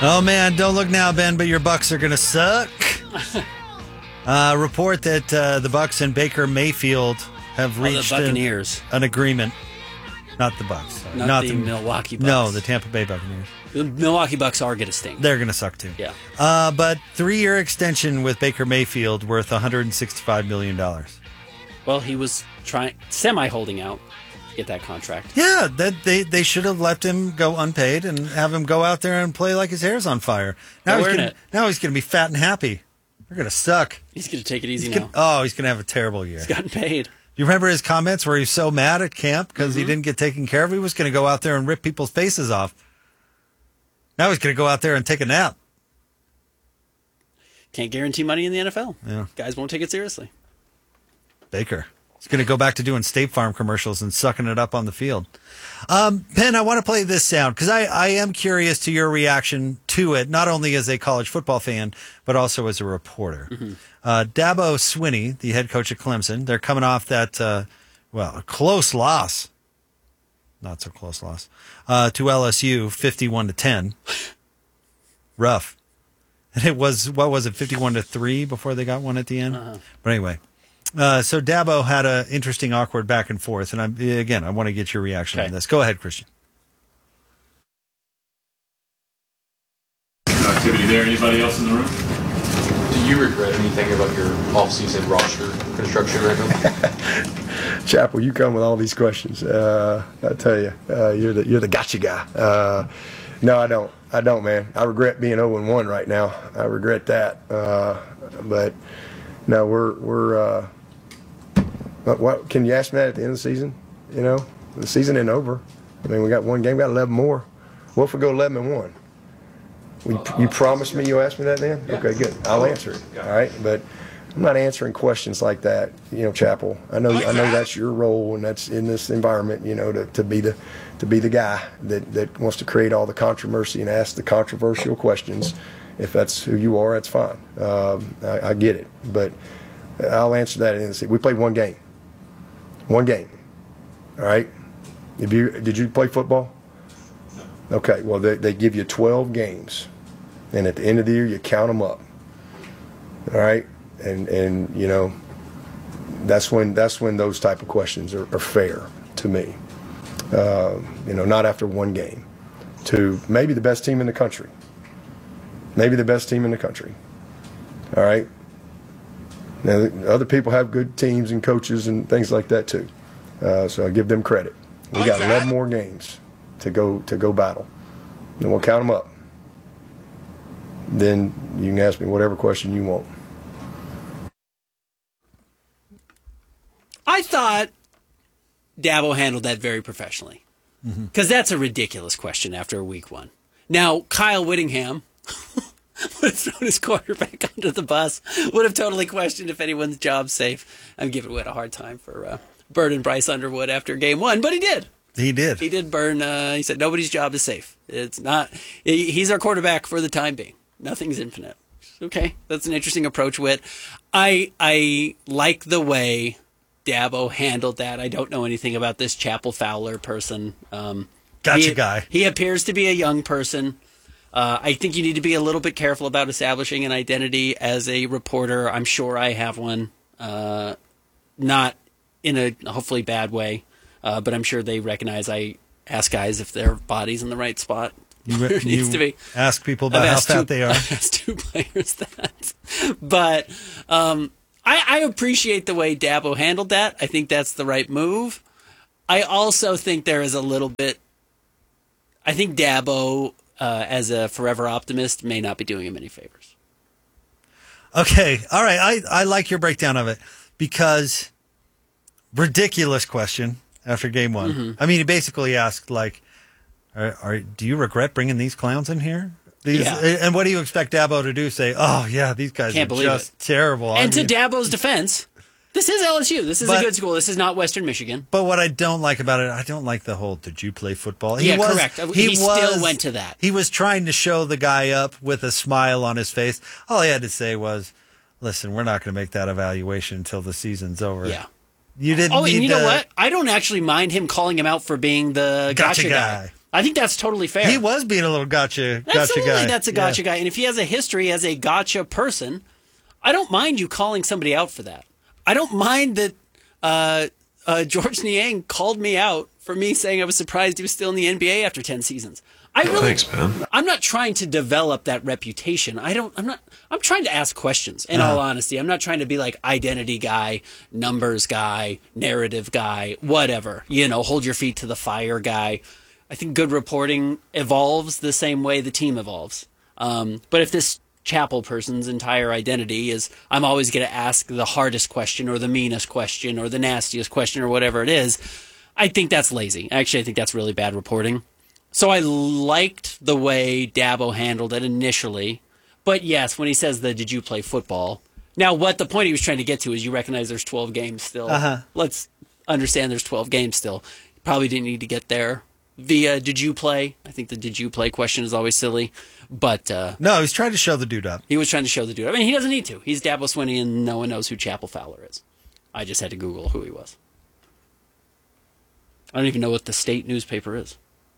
Oh, man, don't look now, Ben, but your Bucks are going to suck. Report that the Bucks and Baker Mayfield have reached the Buccaneers. An agreement. Not the Bucks. Sorry. Not the Milwaukee Bucks. No, the Tampa Bay Buccaneers. The Milwaukee Bucks are going to stink. They're going to suck, too. Yeah. But 3-year extension with Baker Mayfield worth $165 million. Well, he was semi-holding out to get that contract. Yeah, they should have let him go unpaid and have him go out there and play like his hair's on fire. Now he's going to be fat and happy. They're going to suck. He's going to take it easy now. He's going to have a terrible year. He's gotten paid. You remember his comments where he was so mad at camp because he didn't get taken care of? He was going to go out there and rip people's faces off. Now he's going to go out there and take a nap. Can't guarantee money in the NFL. Yeah. Guys won't take it seriously. Baker. He's going to go back to doing State Farm commercials and sucking it up on the field. Ben, I want to play this sound because I am curious to your reaction to it, not only as a college football fan, but also as a reporter. Dabo Swinney, the head coach at Clemson, they're coming off that, a close loss. Not so close loss. To LSU, 51-10. Rough. And it was, 51-3 before they got one at the end? But anyway. So Dabo had an interesting, awkward back and forth, and I want to get your reaction on this. Go ahead, Christian. No activity there. Anybody else in the room? Do you regret anything about your off-season roster construction right now? Chappell, you come with all these questions. I tell you, you're the gotcha guy. No, I don't. I don't, man. I regret being 0-1 right now. I regret that. But no, we're. What can you ask me that at the end of the season? You know, the season ain't over. I mean, we got one game, we got 11 more. What if we go 11-1? You promised me you'll ask me that then? Yeah. Okay, good. I'll answer it. All right, but I'm not answering questions like that. You know, Chappell. I know that's your role, and that's in this environment. You know, to be the guy that wants to create all the controversy and ask the controversial questions. If that's who you are, that's fine. I get it, but I'll answer that in the season. We played one game. One game. All right. Did you play football? Okay. Well, they give you 12 games, and at the end of the year, you count them up. All right. And you know, that's when those type of questions are fair to me. You know, not after one game. To maybe the best team in the country. Maybe the best team in the country. All right. Now, other people have good teams and coaches and things like that too. So I give them credit. We got 11 more games to go battle. And we'll count them up. Then you can ask me whatever question you want. I thought Dabo handled that very professionally. Because that's a ridiculous question after week one. Now, Kyle Whittingham would have thrown his quarterback under the bus, would have totally questioned if anyone's job's safe. I'm giving Whit a hard time for burning Bryce Underwood after game one, but he did. He did. He did burn. He said nobody's job is safe. It's not. He's our quarterback for the time being. Nothing's infinite. Okay, that's an interesting approach, Whit. I like the way Dabo handled that. I don't know anything about this Chappell Fowler person. Gotcha guy. He appears to be a young person. I think you need to be a little bit careful about establishing an identity as a reporter. I'm sure I have one, not in a hopefully bad way, but I'm sure they recognize I ask guys if their body's in the right spot. Where it needs to be. Ask people about how fat they are. I've asked two players that. But I appreciate the way Dabo handled that. I think that's the right move. I also think there is a little bit. I think Dabo, as a forever optimist, may not be doing him any favors. Okay. All right. I like your breakdown of it because ridiculous question after game one. I mean, he basically asked, like, do you regret bringing these clowns in here? And what do you expect Dabo to do? Say, oh, yeah, these guys are just terrible. And to Dabo's defense, this is LSU. This is a good school. This is not Western Michigan. But what I don't like about it, I don't like the whole, did you play football? Correct. He still went to that. He was trying to show the guy up with a smile on his face. All he had to say was, listen, we're not going to make that evaluation until the season's over. Yeah. You didn't and you know what? I don't actually mind him calling him out for being the gotcha guy. I think that's totally fair. He was being a little gotcha Absolutely, guy. that's a gotcha guy. And if he has a history as a gotcha person, I don't mind you calling somebody out for that. I don't mind that George Niang called me out for me saying I was surprised he was still in the NBA after 10 seasons. Thanks, man. I'm not trying to develop that reputation. I'm trying to ask questions, in all honesty. I'm not trying to be like identity guy, numbers guy, narrative guy, whatever. Hold your feet to the fire guy. I think good reporting evolves the same way the team evolves. But if this Chappell person's entire identity is I'm always going to ask the hardest question or the meanest question or the nastiest question or whatever it is, I think that's lazy. Actually, I think that's really bad reporting. So I liked the way Dabo handled it initially. But yes, when he says did you play football? Now, what the point he was trying to get to is you recognize there's 12 games still. Let's understand there's 12 games still. Probably didn't need to get there via did you play? I think the did you play question is always silly. But no, he's trying to show the dude up. He was trying to show the dude up. I mean, he doesn't need to. He's Dabo Swinney and no one knows who Chappell Fowler is. I just had to Google who he was. I don't even know what the state newspaper is.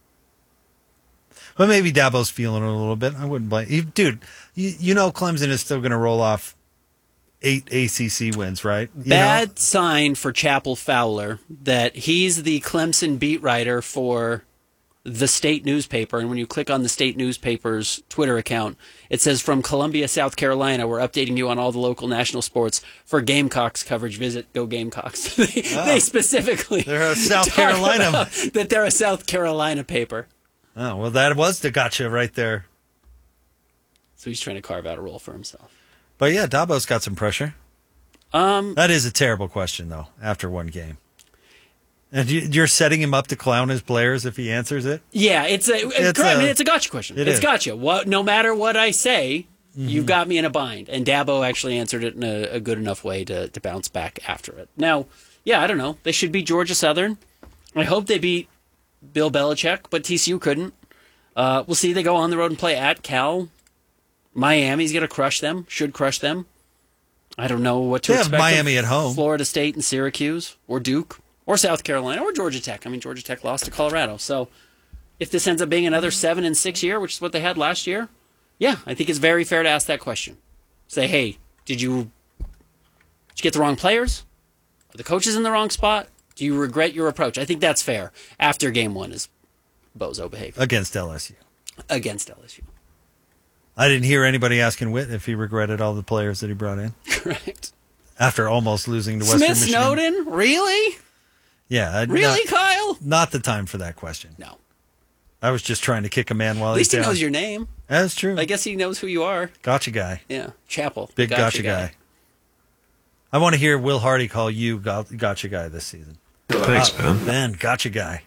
But maybe Dabo's feeling it a little bit. I wouldn't blame you. Dude, you know Clemson is still going to roll off 8 ACC wins, right? Bad sign for Chappell Fowler that he's the Clemson beat writer for the state newspaper. And when you click on the state newspaper's Twitter account, it says, from Columbia, South Carolina, we're updating you on all the local national sports. For Gamecocks coverage, visit Go Gamecocks. They specifically they're a South Carolina. That they're a South Carolina paper. Oh, well, that was the gotcha right there. So he's trying to carve out a role for himself. But yeah, Dabo's got some pressure. That is a terrible question, though, after one game. And you're setting him up to clown his players if he answers it? Yeah, it's a gotcha question. It's gotcha. No matter what I say, you've got me in a bind. And Dabo actually answered it in a good enough way to bounce back after it. Now, yeah, I don't know. They should beat Georgia Southern. I hope they beat Bill Belichick, but TCU couldn't. We'll see. They go on the road and play at Cal. Miami's going to crush them. Should crush them. I don't know what to expect. They have Miami at home. Florida State and Syracuse, or Duke, or South Carolina, or Georgia Tech. I mean, Georgia Tech lost to Colorado. So if this ends up being another 7-6 year, which is what they had last year, yeah, I think it's very fair to ask that question. Say, hey, did you get the wrong players? Are the coaches in the wrong spot? Do you regret your approach? I think that's fair. After game one is bozo behavior. Against LSU. Against LSU. I didn't hear anybody asking Whit if he regretted all the players that he brought in. Correct. After almost losing to Western Michigan. Smith Snowden? Really? Yeah. Really, Kyle? Not the time for that question. No. I was just trying to kick a man while At least he's down. he knows your name. That's true. I guess he knows who you are. Gotcha guy. Yeah. Chappell. Big gotcha guy. I want to hear Will Hardy call you gotcha guy this season. Thanks, man. Ben, gotcha guy.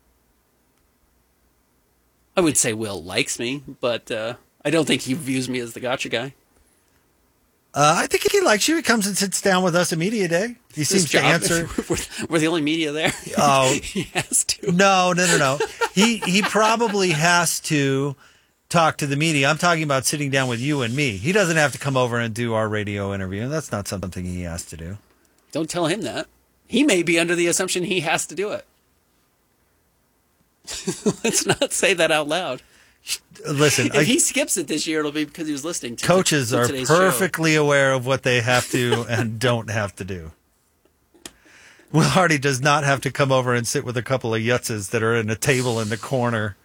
I would say Will likes me, but I don't think he views me as the gotcha guy. I think he likes you. He comes and sits down with us at Media Day. He seems to answer. We're the only media there. Oh, he has to. No. He probably has to talk to the media. I'm talking about sitting down with you and me. He doesn't have to come over and do our radio interview. That's not something he has to do. Don't tell him that. He may be under the assumption he has to do it. Let's not say that out loud. Listen, if he skips it this year, it'll be because he was listening to coaches to are today's perfectly show. aware of what they have to and don't have to do. Will Hardy does not have to come over and sit with a couple of yutzes that are in a table in the corner.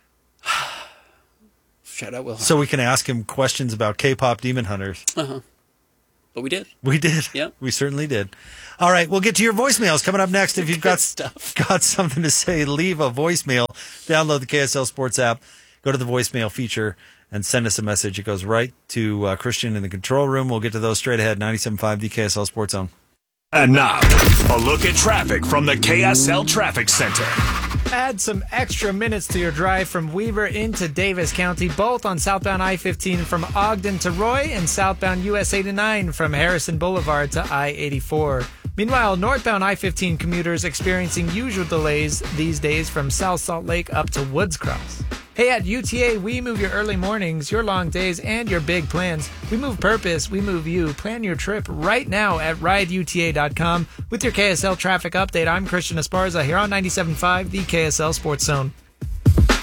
Shout out Will Hardy. So we can ask him questions about K-pop Demon Hunters. But we did. We did. Yep. We certainly did. All right, we'll get to your voicemails coming up next. If you've got something to say, leave a voicemail. Download the KSL Sports app. Go to the voicemail feature and send us a message. It goes right to Christian in the control room. We'll get to those straight ahead. 97.5, the KSL Sports Zone. And now, a look at traffic from the KSL Traffic Center. Add some extra minutes to your drive from Weber into Davis County, both on southbound I-15 from Ogden to Roy and southbound US 89 from Harrison Boulevard to I-84. Meanwhile, northbound I-15 commuters experiencing usual delays these days from South Salt Lake up to Woods Cross. Hey, at UTA, we move your early mornings, your long days, and your big plans. We move purpose, we move you. Plan your trip right now at rideuta.com. With your KSL traffic update, I'm Christian Esparza here on 97.5, the KSL Sports Zone.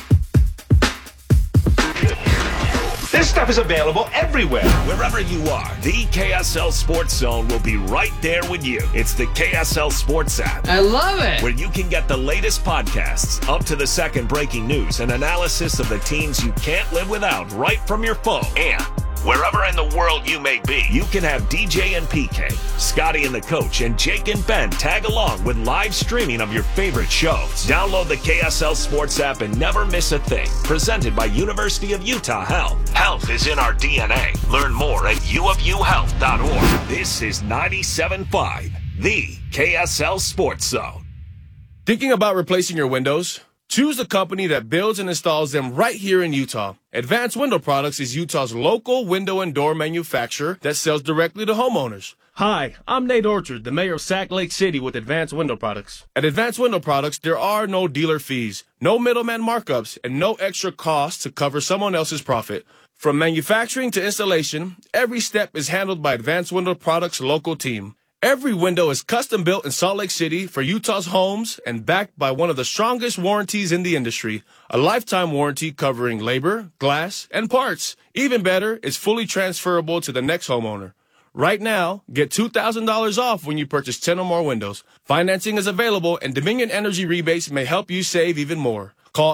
This stuff is available everywhere. Wherever you are, the KSL Sports Zone will be right there with you. It's the KSL Sports app. I love it. Where you can get the latest podcasts, up to the second breaking news, and analysis of the teams you can't live without right from your phone. And wherever in the world you may be, you can have DJ and PK, Scotty and the coach, and Jake and Ben tag along with live streaming of your favorite shows. Download the KSL Sports app and never miss a thing. Presented by University of Utah Health. Health is in our DNA. Learn more at uofuhealth.org. This is 97.5, the KSL Sports Zone. Thinking about replacing your windows? Choose a company that builds and installs them right here in Utah. Advanced Window Products is Utah's local window and door manufacturer that sells directly to homeowners. Hi, I'm Nate Orchard, the mayor of Sac Lake City with Advanced Window Products. At Advanced Window Products, there are no dealer fees, no middleman markups, and no extra costs to cover someone else's profit. From manufacturing to installation, every step is handled by Advanced Window Products' local team. Every window is custom built in Salt Lake City for Utah's homes and backed by one of the strongest warranties in the industry, a lifetime warranty covering labor, glass, and parts. Even better, it's fully transferable to the next homeowner. Right now, get $2,000 off when you purchase 10 or more windows. Financing is available and Dominion Energy rebates may help you save even more. Call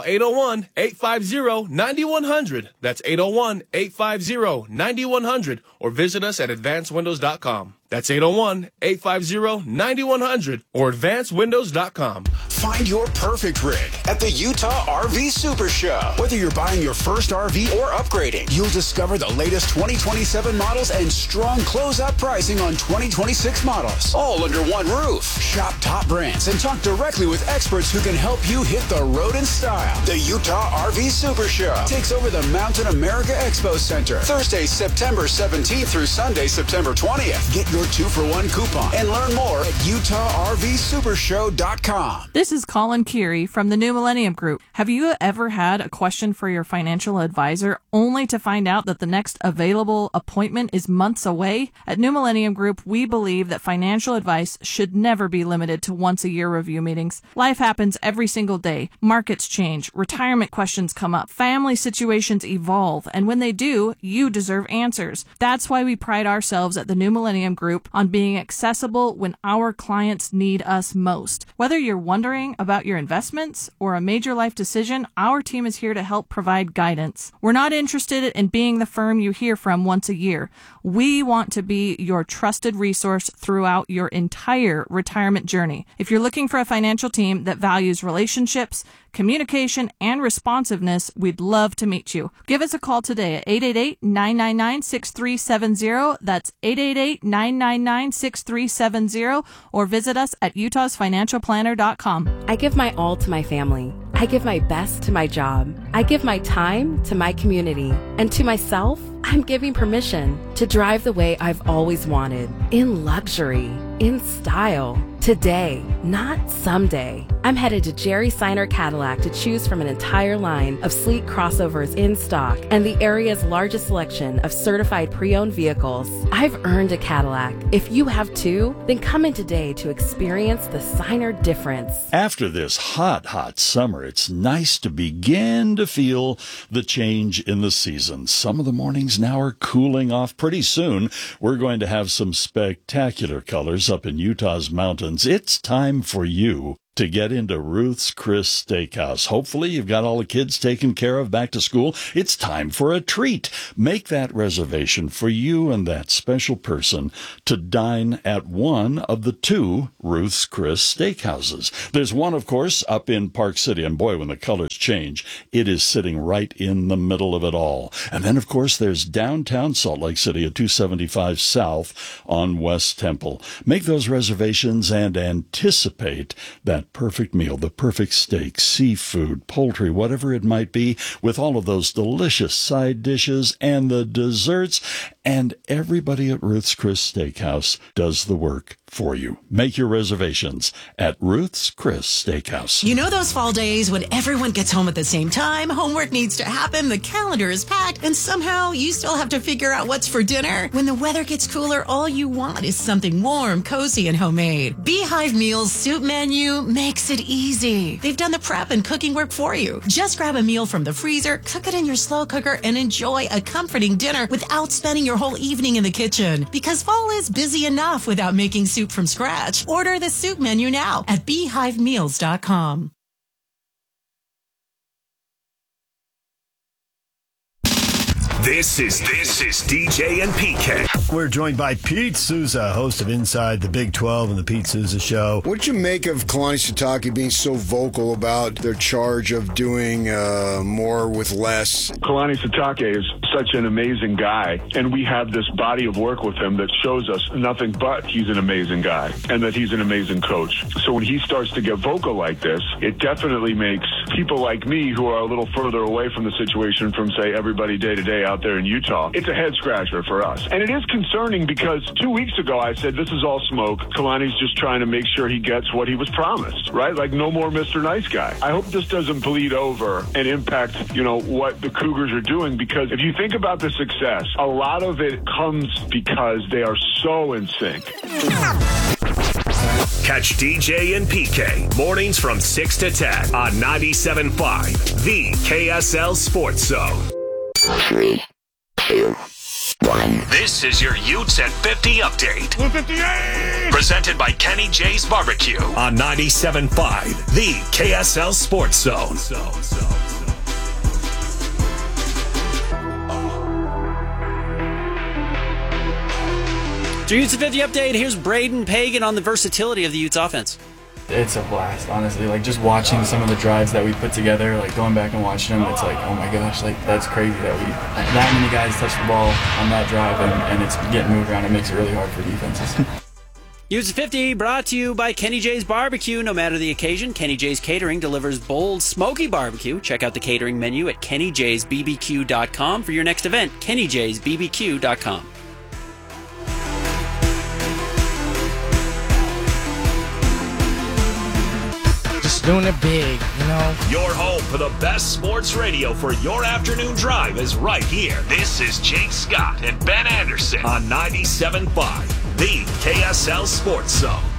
801-850-9100. That's 801-850-9100 or visit us at advancedwindows.com. That's 801-850-9100 or advancedwindows.com. Find your perfect rig at the Utah RV Super Show. Whether you're buying your first RV or upgrading, you'll discover the latest 2027 models and strong closeout pricing on 2026 models, all under one roof. Shop top brands and talk directly with experts who can help you hit the road in style. The Utah RV Super Show takes over the Mountain America Expo Center Thursday, September 17th through Sunday, September 20th. Get your 2-for-1 coupon and learn more at UtahRVSupershow.com. This is Colin Keary from the New Millennium Group. Have you ever had a question for your financial advisor only to find out that the next available appointment is months away? At New Millennium Group, we believe that financial advice should never be limited to once-a-year review meetings. Life happens every single day. Markets change, retirement questions come up, family situations evolve, and when they do, you deserve answers. That's why we pride ourselves at the New Millennium Group on being accessible when our clients need us most. Whether you're wondering about your investments or a major life decision, our team is here to help provide guidance. We're not interested in being the firm you hear from once a year. We want to be your trusted resource throughout your entire retirement journey. If you're looking for a financial team that values relationships, communication, and responsiveness, we'd love to meet you. Give us a call today at 888-999-6370. That's 888-999-6370, or visit us at utahsfinancialplanner.com. I give my all to my family. I give my best to my job. I give my time to my community. And to myself, I'm giving permission to drive the way I've always wanted, in luxury, in style. Today, not someday. I'm headed to Jerry Seiner Cadillac to choose from an entire line of sleek crossovers in stock and the area's largest selection of certified pre-owned vehicles. I've earned a Cadillac. If you have too, then come in today to experience the Seiner difference. After this hot summer, it's nice to begin to feel the change in the season. Some of the mornings now are cooling off. Pretty soon, we're going to have some spectacular colors up in Utah's mountains. It's time for you to get into Ruth's Chris Steakhouse. Hopefully you've got all the kids taken care of back to school. It's time for a treat. Make that reservation for you and that special person to dine at one of the two Ruth's Chris Steakhouses. There's one, of course, up in Park City, and boy, when the colors change, it is sitting right in the middle of it all. And then, of course, there's downtown Salt Lake City at 275 South on West Temple. Make those reservations and anticipate that perfect meal, the perfect steak, seafood, poultry, whatever it might be, with all of those delicious side dishes and the desserts. And everybody at Ruth's Chris Steakhouse does the work for you. Make your reservations at Ruth's Chris Steakhouse. You know those fall days when everyone gets home at the same time, homework needs to happen, the calendar is packed, and somehow you still have to figure out what's for dinner? When the weather gets cooler, all you want is something warm, cozy, and homemade. Beehive Meals soup menu makes it easy. They've done the prep and cooking work for you. Just grab a meal from the freezer, cook it in your slow cooker, and enjoy a comforting dinner without spending your whole evening in the kitchen. Because fall is busy enough without making soup from scratch. Order the soup menu now at beehivemeals.com. This is DJ and PK. We're joined by Pete Souza, host of Inside the Big 12 and the Pete Souza Show. What'd you make of Kalani Sitake being so vocal about their charge of doing more with less? Kalani Sitake is such an amazing guy, and we have this body of work with him that shows us nothing but he's an amazing guy and that he's an amazing coach. So when he starts to get vocal like this, it definitely makes people like me who are a little further away from the situation from, say, everybody day to day out there in Utah, it's a head scratcher for us. And it is concerning because 2 weeks ago I said this is all smoke. Kalani's just trying to make sure he gets what he was promised, right? Like no more Mr. Nice Guy. I hope this doesn't bleed over and impact, what the Cougars are doing, because if you think about the success, a lot of it comes because they are so in sync. Catch DJ and PK mornings from 6 to 10 on 97.5, the KSL Sports Zone. 3, 2, 1. This is your Utes at 50 update. 158! Presented by Kenny J's Barbecue on 97.5, the KSL Sports Zone. To Utes at 50 update, here's Braden Pagan on the versatility of the Utes offense. It's a blast, honestly. Like, just watching some of the drives that we put together, like going back and watching them, it's like, oh my gosh, like that's crazy that many guys touch the ball on that drive and it's getting moved around. It makes it really hard for defenses. Utes at 50 brought to you by Kenny J's Barbecue. No matter the occasion, Kenny J's Catering delivers bold, smoky barbecue. Check out the catering menu at kennyjsbbq.com for your next event, kennyjsbbq.com. Doing it big, Your home for the best sports radio for your afternoon drive is right here. This is Jake Scott and Ben Anderson on 97.5, the KSL Sports Zone.